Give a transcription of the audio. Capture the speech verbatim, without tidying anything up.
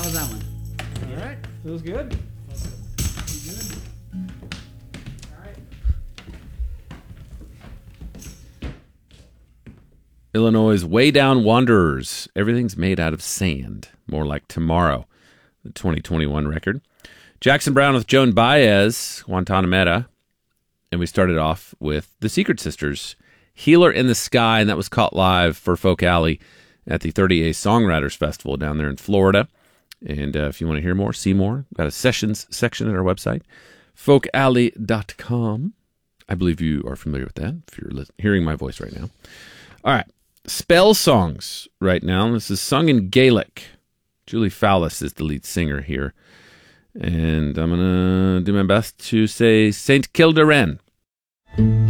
How was that one? All right. Feels good. Illinois' Way Down Wanderers. Everything's made out of sand. More like Tomorrow, the twenty twenty-one record. Jackson Browne with Joan Baez, Guantanamera. And we started off with the Secret Sisters, Healer in the Sky, and that was caught live for Folk Alley at the thirty A Songwriters Festival down there in Florida. And uh, if you want to hear more, see more, got a sessions section at our website, folk alley dot com. I believe you are familiar with that if you're li- hearing my voice right now. All right. Spell songs right now. This is sung in Gaelic. Julie Fowlis is the lead singer here. And I'm going to do my best to say Saint Kilda Wren.